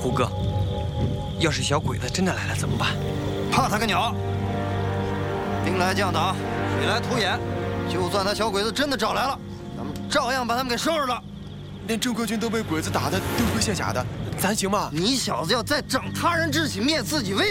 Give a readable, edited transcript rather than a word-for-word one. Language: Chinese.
胡哥，要是小鬼子真的来了怎么办？ 怕他个鸟！兵来将挡，水来土掩。就算他小鬼子真的找来了，咱们照样把他们给收拾了。 连正规军都被鬼子打得丢盔卸甲的，咱行吗？ 你小子要再长他人志气，灭自己威